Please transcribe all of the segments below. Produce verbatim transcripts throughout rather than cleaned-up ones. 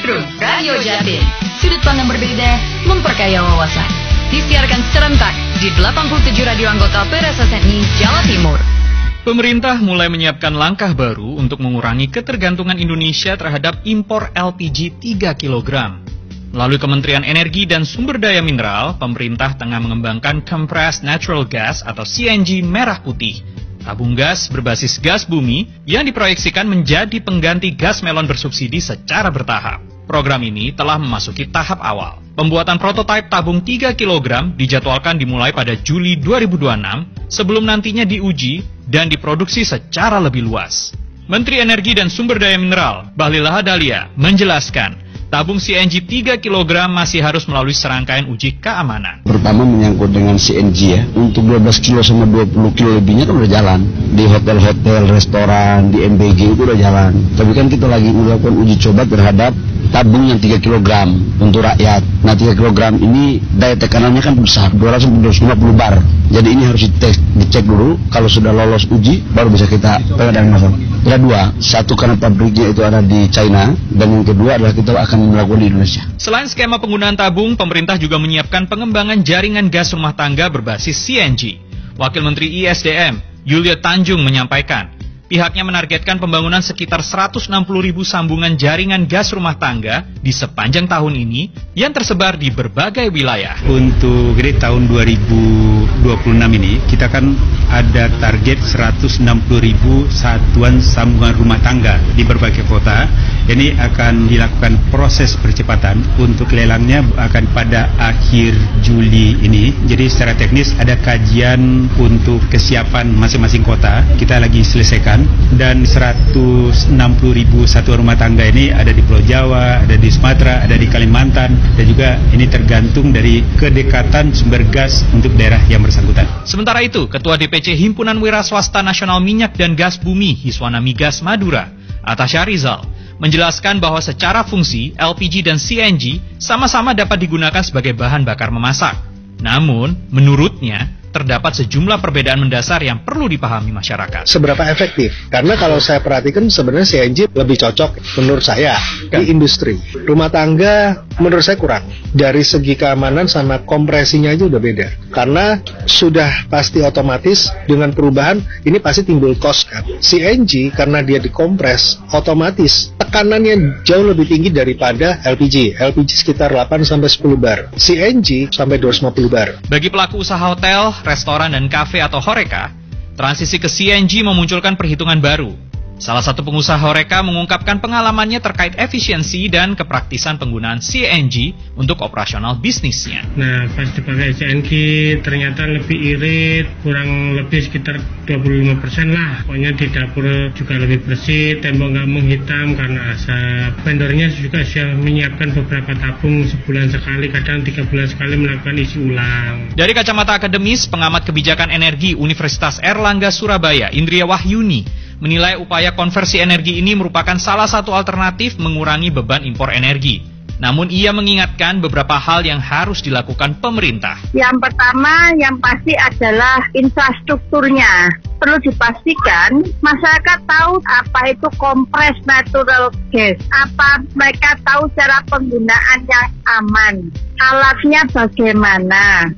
Justru Radio Jatim, sudut pandang berbeda, memperkaya wawasan. Disiarkan serentak di delapan puluh tujuh radio anggota P R S S N I Jawa Timur. Pemerintah mulai menyiapkan langkah baru untuk mengurangi ketergantungan Indonesia terhadap impor L P G tiga kilogram. Melalui Kementerian Energi dan Sumber Daya Mineral, pemerintah tengah mengembangkan Compressed Natural Gas atau C N G merah putih. Tabung gas berbasis gas bumi yang diproyeksikan menjadi pengganti gas melon bersubsidi secara bertahap. Program ini telah memasuki tahap awal. Pembuatan prototipe tabung tiga kilogram dijadwalkan dimulai pada Juli dua ribu dua puluh enam sebelum nantinya diuji dan diproduksi secara lebih luas. Menteri Energi dan Sumber Daya Mineral, Bahlil Lahadalia, menjelaskan tabung C N G tiga kilogram masih harus melalui serangkaian uji keamanan. Pertama menyangkut dengan C N G ya, untuk dua belas kilo sama dua puluh kilo lebihnya kan udah jalan. Di hotel-hotel, restoran, di M B G itu udah jalan. Tapi kan kita lagi melakukan uji coba terhadap tabung yang tiga kilogram untuk rakyat. Nah tiga kilogram ini daya tekanannya kan besar, dua ratus sampai dua ratus lima puluh bar. Jadi ini harus dicek, dicek dulu, kalau sudah lolos uji baru bisa kita pengadaan masal. Ada dua, satu karena pabriknya itu ada di China, dan yang kedua adalah kita akan melakukan di Indonesia. Selain skema penggunaan tabung, pemerintah juga menyiapkan pengembangan jaringan gas rumah tangga berbasis C N G. Wakil Menteri I S D M, Yulia Tanjung menyampaikan, pihaknya menargetkan pembangunan sekitar seratus enam puluh ribu sambungan jaringan gas rumah tangga di sepanjang tahun ini yang tersebar di berbagai wilayah. Untuk jadi tahun dua ribu dua puluh enam ini kita kan ada target seratus enam puluh ribu satuan sambungan rumah tangga di berbagai kota. Ini akan dilakukan proses percepatan untuk lelangnya akan pada akhir Juli ini. Jadi secara teknis ada kajian untuk kesiapan masing-masing kota. Kita lagi selesaikan. Dan seratus enam puluh ribu satuan rumah tangga ini ada di Pulau Jawa, ada di Sumatera, ada di Kalimantan, dan juga ini tergantung dari kedekatan sumber gas untuk daerah yang bersangkutan. Sementara itu, Ketua D P C Himpunan Wira Swasta Nasional Minyak dan Gas Bumi Hiswana Migas Madura, Atasha Rizal, menjelaskan bahwa secara fungsi L P G dan C N G sama-sama dapat digunakan sebagai bahan bakar memasak. Namun, menurutnya, terdapat sejumlah perbedaan mendasar yang perlu dipahami masyarakat. Seberapa efektif? Karena kalau saya perhatikan sebenarnya C N G lebih cocok menurut saya di industri. Rumah tangga menurut saya kurang. Dari segi keamanan sama kompresinya aja udah beda. Karena sudah pasti otomatis dengan perubahan ini pasti timbul cost kan. C N G karena dia dikompres otomatis tekanannya jauh lebih tinggi daripada L P G. L P G sekitar delapan sampai sepuluh bar. C N G sampai dua ratus lima puluh bar. Bagi pelaku usaha hotel, restoran dan kafe atau horeca, transisi ke C N G memunculkan perhitungan baru. Salah satu pengusaha horeca mengungkapkan pengalamannya terkait efisiensi dan kepraktisan penggunaan C N G untuk operasional bisnisnya. Nah, pas dipakai C N G ternyata lebih irit, kurang lebih sekitar dua puluh lima persen lah. Pokoknya di dapur juga lebih bersih, tembok nggak menghitam karena asap. Vendornya juga sudah menyiapkan beberapa tabung sebulan sekali, kadang tiga bulan sekali melakukan isi ulang. Dari kacamata akademis, pengamat kebijakan energi Universitas Erlangga Surabaya, Indria Wahyuni, menilai upaya konversi energi ini merupakan salah satu alternatif mengurangi beban impor energi. Namun ia mengingatkan beberapa hal yang harus dilakukan pemerintah. Yang pertama, yang pasti adalah infrastrukturnya. Perlu dipastikan masyarakat tahu apa itu compressed natural gas. Apa mereka tahu cara penggunaan yang aman. Alatnya bagaimana.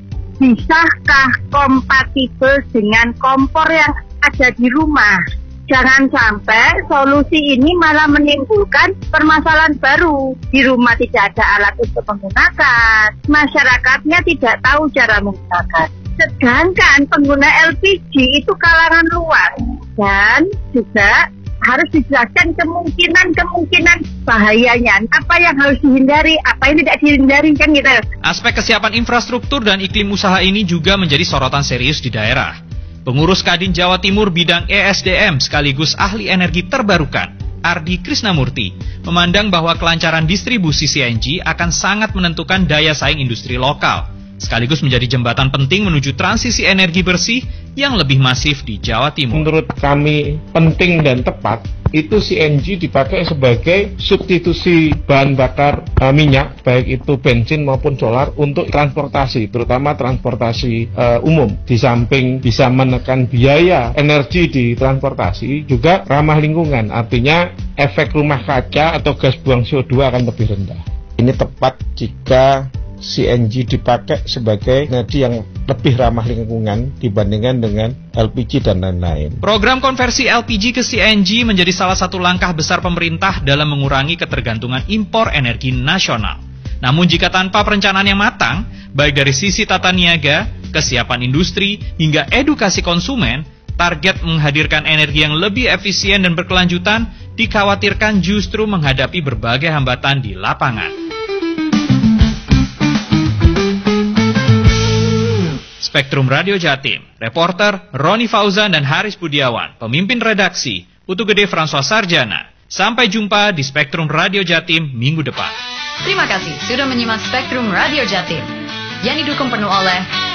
Bisakah kompatibel dengan kompor yang ada di rumah. Jangan sampai solusi ini malah menimbulkan permasalahan baru. Di rumah tidak ada alat untuk menggunakan, masyarakatnya tidak tahu cara menggunakan. Sedangkan pengguna L P G itu kalangan luas. Dan juga harus dijelaskan kemungkinan-kemungkinan bahayanya. Apa yang harus dihindari, apa yang tidak dihindari, kan gitu. Aspek kesiapan infrastruktur dan iklim usaha ini juga menjadi sorotan serius di daerah. Pengurus Kadin Jawa Timur bidang E S D M sekaligus ahli energi terbarukan, Ardi Krisnamurti, memandang bahwa kelancaran distribusi C N G akan sangat menentukan daya saing industri lokal. sekaligus menjadi jembatan penting menuju transisi energi bersih yang lebih masif di Jawa Timur. Menurut kami penting dan tepat, itu C N G dipakai sebagai substitusi bahan bakar uh, minyak, baik itu bensin maupun solar untuk transportasi, terutama transportasi uh, umum. Di samping bisa menekan biaya energi di transportasi, juga ramah lingkungan, artinya efek rumah kaca atau gas buang C O dua akan lebih rendah. Ini tepat jika C N G dipakai sebagai energi yang lebih ramah lingkungan dibandingkan dengan L P G dan lain-lain. Program konversi L P G ke C N G menjadi salah satu langkah besar pemerintah dalam mengurangi ketergantungan impor energi nasional. Namun jika tanpa perencanaan yang matang, baik dari sisi tata niaga, kesiapan industri, hingga edukasi konsumen, target menghadirkan energi yang lebih efisien dan berkelanjutan dikhawatirkan justru menghadapi berbagai hambatan di lapangan. Spektrum Radio Jatim, reporter Roni Fauzan dan Haris Budiawan, pemimpin redaksi Putu Gede François Sarjana. Sampai jumpa di Spektrum Radio Jatim minggu depan. Terima kasih sudah menyimak Spektrum Radio Jatim yang didukung penuh oleh